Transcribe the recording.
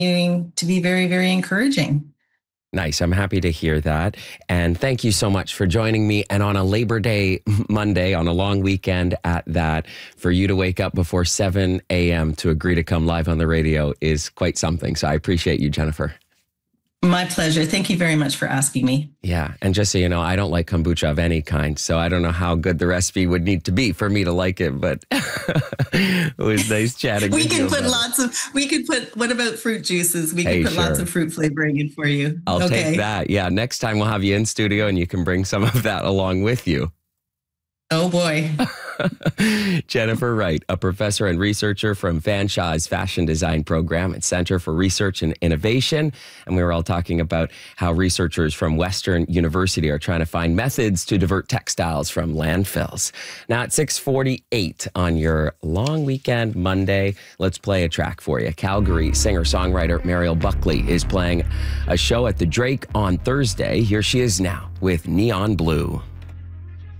to be very, very encouraging. Nice. I'm happy to hear that. And thank you so much for joining me. And on a Labor Day Monday, on a long weekend at that, for you to wake up before 7 a.m. to agree to come live on the radio is quite something. So I appreciate you, Jennifer. My pleasure. Thank you very much for asking me. Yeah. And just so you know, I don't like kombucha of any kind. So I don't know how good the recipe would need to be for me to like it. But it was nice chatting with you. What about fruit juices? We can put lots of fruit flavoring in for you. I'll take that. Yeah. Next time we'll have you in studio and you can bring some of that along with you. Oh, boy. Jennifer Wright, a professor and researcher from Fanshawe's fashion design program at Center for Research and Innovation. And we were all talking about how researchers from Western University are trying to find methods to divert textiles from landfills. Now at 6:48 on your long weekend Monday, let's play a track for you. Calgary singer-songwriter Mariel Buckley is playing a show at the Drake on Thursday. Here she is now with Neon Blue.